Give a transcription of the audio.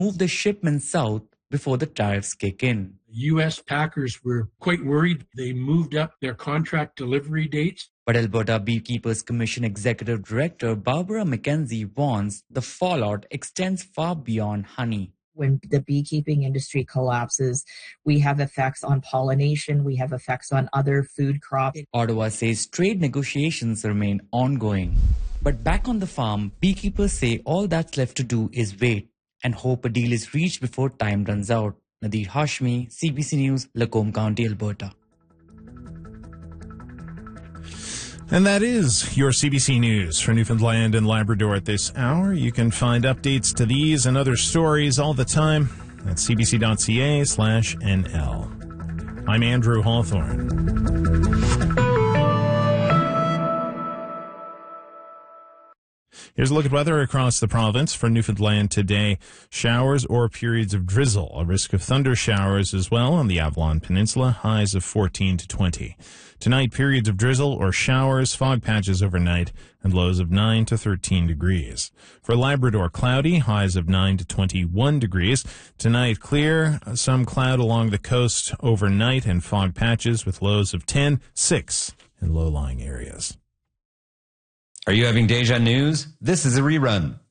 move the shipments south before the tariffs kick in. U.S. packers were quite worried. They moved up their contract delivery dates. But Alberta Beekeepers Commission Executive Director Barbara McKenzie warns the fallout extends far beyond honey. When the beekeeping industry collapses, we have effects on pollination, we have effects on other food crops. Ottawa says trade negotiations remain ongoing. But back on the farm, beekeepers say all that's left to do is wait and hope a deal is reached before time runs out. Nadir Hashmi, CBC News, Lacombe County, Alberta. And that is your CBC News for Newfoundland and Labrador at this hour. You can find updates to these and other stories all the time at cbc.ca/NL. I'm Andrew Hawthorne. Here's a look at weather across the province for Newfoundland today. Showers or periods of drizzle. A risk of thunder showers as well on the Avalon Peninsula. Highs of 14 to 20. Tonight, periods of drizzle or showers, fog patches overnight, and lows of 9 to 13 degrees. For Labrador, cloudy, highs of 9 to 21 degrees. Tonight, clear, some cloud along the coast overnight, and fog patches with lows of 10, 6 in low-lying areas. Are you having deja news? This is a rerun.